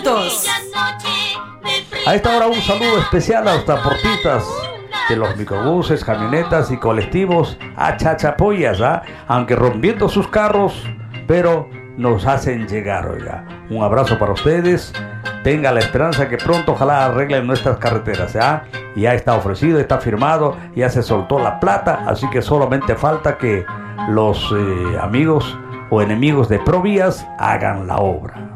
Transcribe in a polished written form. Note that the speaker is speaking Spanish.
juntos. A esta hora un saludo especial a los transportistas de los microbuses, camionetas y colectivos a Chachapoyas, aunque rompiendo sus carros, pero nos hacen llegar, oiga. Un abrazo para ustedes. Tenga la esperanza que pronto ojalá arreglen nuestras carreteras, ya está ofrecido, está firmado, ya se soltó la plata, así que solamente falta que los amigos o enemigos de Provías hagan la obra.